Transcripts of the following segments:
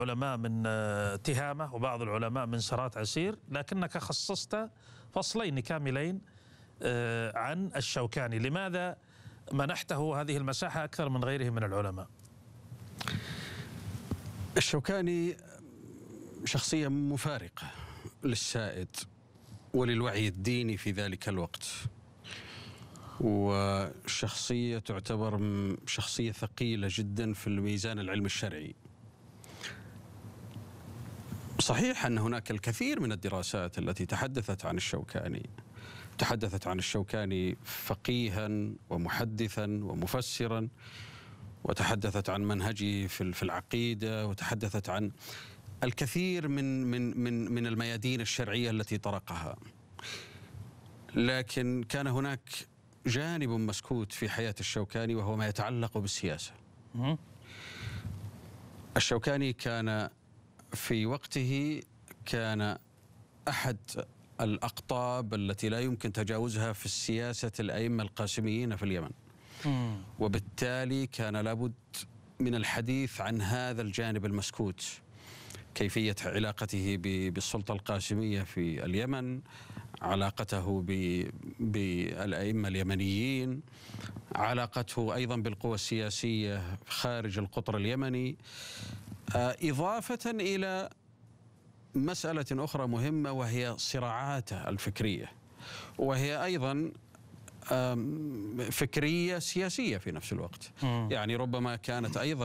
العلماء من تهامة وبعض العلماء من سرات عسير، لكنك خصصت فصلين كاملين عن الشوكاني. لماذا منحته هذه المساحة أكثر من غيره من العلماء؟ الشوكاني شخصية مفارقة للسائد وللوعي الديني في ذلك الوقت، وشخصية تعتبر شخصية ثقيلة جدا في الميزان العلمي الشرعي. صحيح أن هناك الكثير من الدراسات التي تحدثت عن الشوكاني فقيها ومحدثا ومفسرا، وتحدثت عن منهجه في العقيدة، وتحدثت عن الكثير من الميادين الشرعية التي طرقها. لكن كان هناك جانب مسكوت في حياة الشوكاني، وهو ما يتعلق بالسياسة. الشوكاني كان في وقته أحد الأقطاب التي لا يمكن تجاوزها في السياسة الأئمة القاسميين في اليمن، وبالتالي كان لابد من الحديث عن هذا الجانب المسكوت، كيفية علاقته بالسلطة القاسمية في اليمن، علاقته بالأئمة اليمنيين، علاقته أيضا بالقوى السياسية خارج القطر اليمني، إضافة إلى مسألة أخرى مهمة وهي صراعاته الفكرية، وهي أيضا فكرية سياسية في نفس الوقت. يعني ربما كانت أيضا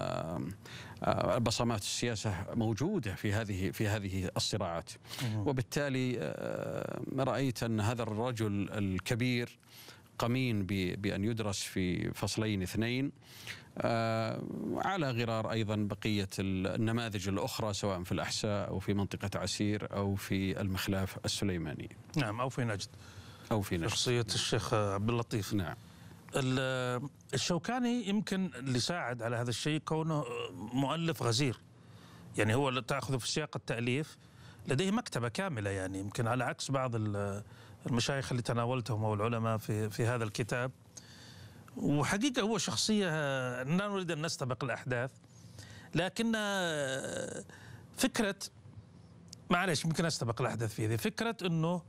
بصمات السياسة موجودة في هذه الصراعات، وبالتالي رأيت أن هذا الرجل الكبير قمين بأن يدرس في فصلين اثنين، على غرار أيضا بقية النماذج الأخرى، سواء في الأحساء أو في منطقة عسير أو في المخلاف السليماني. نعم، أو في نجد. شخصية الشيخ عبد اللطيف. نعم. الشوكاني يمكن اللي ساعد على هذا الشيء كونه مؤلف غزير، يعني هو تأخذه في سياق التأليف لديه مكتبة كاملة، يعني يمكن على عكس بعض المشايخ اللي تناولتهم أو العلماء في هذا الكتاب. وحقيقة هو شخصية لا نريد أن نستبق الأحداث، لكن فكرة معلش ممكن أستبق الأحداث في هذه فكرة أنه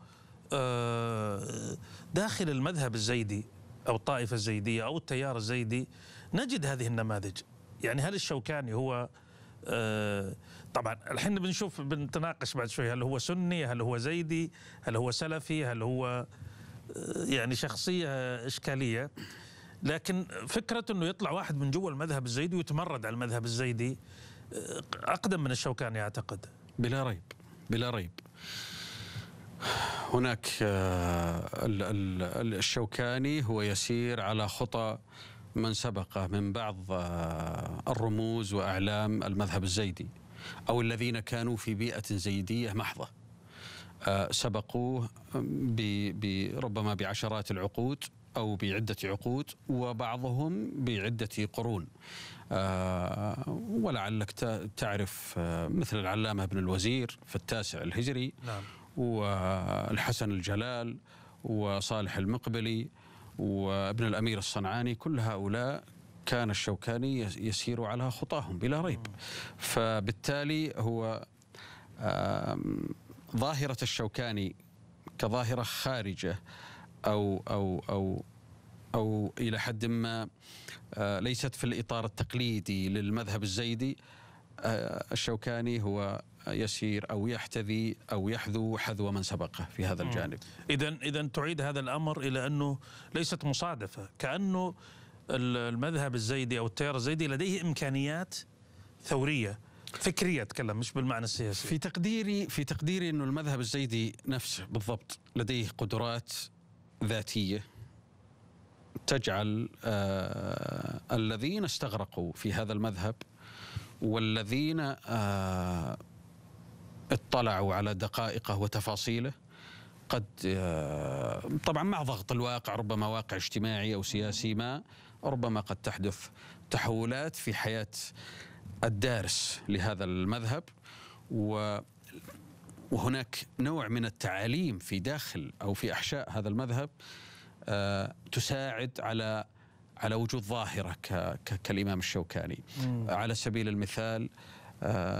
داخل المذهب الزيدي أو الطائفة الزيدية أو التيار الزيدي نجد هذه النماذج. يعني هل الشوكاني هو طبعا الحين بنتناقش بعد شوي، هل هو سني، هل هو زيدي، هل هو سلفي، هل هو يعني شخصية إشكالية. لكن فكرة أنه يطلع واحد من جوا المذهب الزيدي ويتمرد على المذهب الزيدي أقدم من الشوكاني أعتقد. بلا ريب، بلا ريب. هناك الشوكاني هو يسير على خطى من سبقه من بعض الرموز وأعلام المذهب الزيدي، أو الذين كانوا في بيئة زيدية محضة، سبقوه ربما بعشرات العقود أو بعدة عقود، وبعضهم بعدة قرون. ولعلك تعرف مثل العلامة ابن الوزير في 9 الهجري. نعم. والحسن الجلال وصالح المقبلي وابن الأمير الصنعاني، كل هؤلاء كان الشوكاني يسير على خطاهم بلا ريب. فبالتالي هو ظاهرة الشوكاني كظاهرة خارجة أو إلى حد ما ليست في الإطار التقليدي للمذهب الزيدي. الشوكاني هو يسير أو يحتذي أو يحذو حذو من سبقه في هذا الجانب. إذن تعيد هذا الأمر إلى أنه ليست مصادفة، كأنه المذهب الزيدي أو التيار الزيدي لديه إمكانيات ثورية فكرية، أتكلم مش بالمعنى السياسي. في تقديري أنه المذهب الزيدي نفسه بالضبط لديه قدرات ذاتية تجعل الذين استغرقوا في هذا المذهب والذين اطلعوا على دقائقه وتفاصيله قد طبعا مع ضغط الواقع، ربما واقع اجتماعي أو سياسي ما، ربما قد تحدث تحولات في حياة الدارس لهذا المذهب، وهناك نوع من التعاليم في داخل أو في أحشاء هذا المذهب تساعد على وجود ظاهرة كالإمام الشوكاني. على سبيل المثال